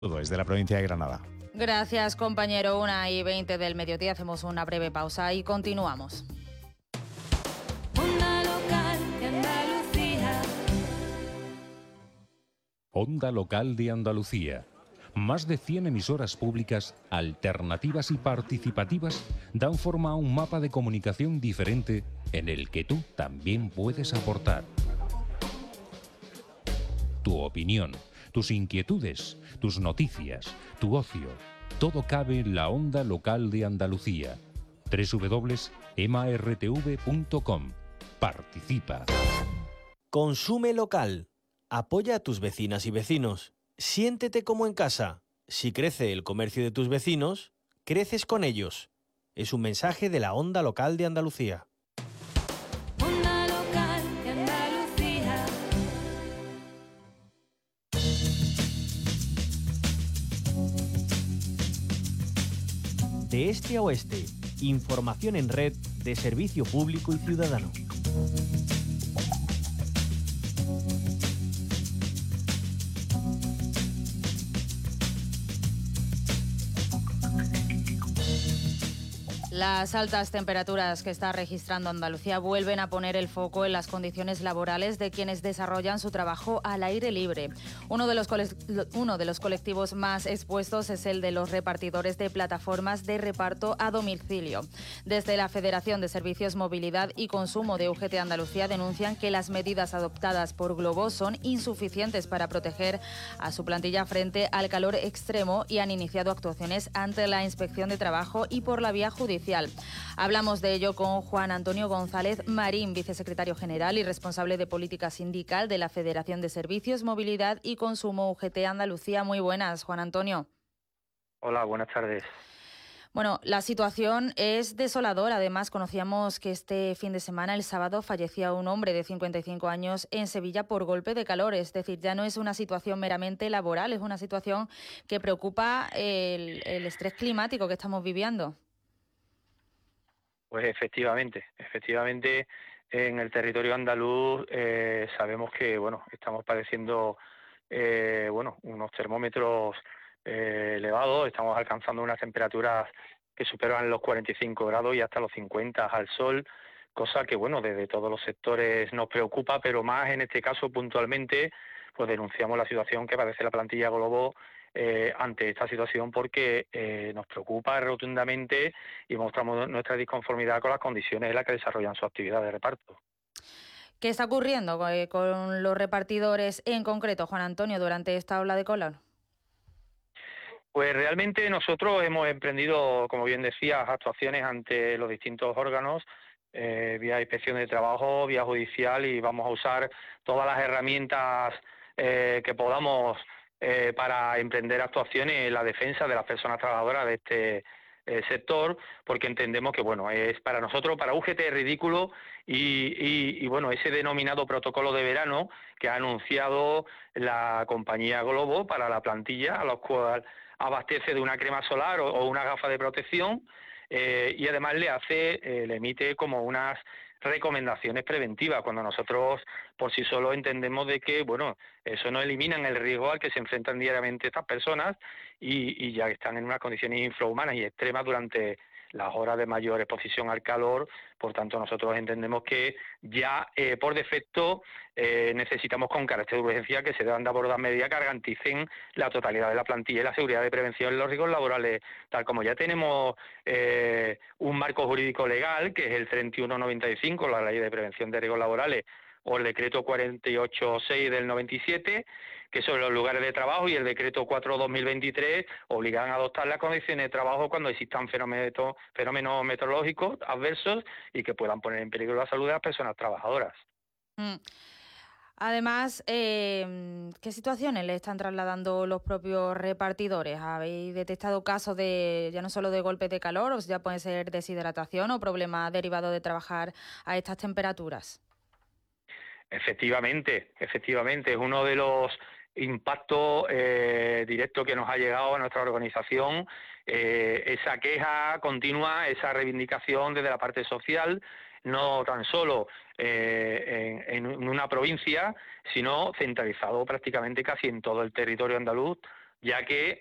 Todo es de la provincia de Granada. Gracias, compañero. 1:20 del mediodía. Hacemos una breve pausa y continuamos. Onda Local de Andalucía. Onda Local de Andalucía. Más de 100 emisoras públicas, alternativas y participativas dan forma a un mapa de comunicación diferente en el que tú también puedes aportar. Tu opinión, tus inquietudes, tus noticias, tu ocio, todo cabe en la Onda Local de Andalucía. www.emartv.com. Participa. Consume local. Apoya a tus vecinas y vecinos. Siéntete como en casa. Si crece el comercio de tus vecinos, creces con ellos. Es un mensaje de la Onda Local de Andalucía. Onda Local de Andalucía. De este a oeste, información en red de servicio público y ciudadano. Las altas temperaturas que está registrando Andalucía vuelven a poner el foco en las condiciones laborales de quienes desarrollan su trabajo al aire libre. Uno de los colectivos más expuestos es el de los repartidores de plataformas de reparto a domicilio. Desde la Federación de Servicios, Movilidad y Consumo de UGT Andalucía denuncian que las medidas adoptadas por Glovo son insuficientes para proteger a su plantilla frente al calor extremo y han iniciado actuaciones ante la Inspección de Trabajo y por la vía judicial. Hablamos de ello con Juan Antonio González Marín, vicesecretario general y responsable de política sindical de la Federación de Servicios, Movilidad y Consumo UGT Andalucía. Muy buenas, Juan Antonio. Hola, buenas tardes. Bueno, la situación es desoladora. Además, conocíamos que este fin de semana, el sábado, fallecía un hombre de 55 años en Sevilla por golpe de calor. Es decir, ya no es una situación meramente laboral, es una situación que preocupa el estrés climático que estamos viviendo. Pues efectivamente, en el territorio andaluz sabemos que estamos padeciendo unos termómetros elevados, estamos alcanzando unas temperaturas que superan los 45 grados y hasta los 50 al sol, cosa que desde todos los sectores nos preocupa, pero más en este caso puntualmente pues denunciamos la situación que padece la plantilla Glovo ante esta situación porque nos preocupa rotundamente y mostramos nuestra disconformidad con las condiciones en las que desarrollan su actividad de reparto. ¿Qué está ocurriendo con los repartidores en concreto, Juan Antonio, durante esta ola de calor? Pues realmente nosotros hemos emprendido, como bien decías, actuaciones ante los distintos órganos, vía inspección de trabajo, vía judicial, y vamos a usar todas las herramientas que podamos para emprender actuaciones en la defensa de las personas trabajadoras de este sector, porque entendemos que es para nosotros, para UGT, es ridículo y ese denominado protocolo de verano que ha anunciado la compañía Glovo para la plantilla, a los cuales abastece de una crema solar o una gafa de protección, y además le emite como unas recomendaciones preventivas, cuando nosotros por sí solos entendemos de que eso no elimina el riesgo al que se enfrentan diariamente estas personas y ya están en unas condiciones infrahumanas y extremas durante las horas de mayor exposición al calor. Por tanto, nosotros entendemos que ya por defecto necesitamos con carácter de urgencia que se deban de abordar medidas que garanticen la totalidad de la plantilla y la seguridad de prevención en los riesgos laborales, tal como ya tenemos un marco jurídico legal, que es el 3195, la Ley de Prevención de Riesgos Laborales, o el decreto 48.6 del 97, que sobre los lugares de trabajo, y el decreto 4/2023 obligan a adoptar las condiciones de trabajo cuando existan fenómenos meteorológicos adversos y que puedan poner en peligro la salud de las personas trabajadoras. Además, ¿qué situaciones le están trasladando los propios repartidores? ¿Habéis detectado casos ya no solo de golpes de calor, o ya puede ser deshidratación o problemas derivados de trabajar a estas temperaturas? Efectivamente, es uno de los impactos directos que nos ha llegado a nuestra organización, esa queja continua, esa reivindicación desde la parte social, no tan solo en una provincia, sino centralizado prácticamente casi en todo el territorio andaluz, ya que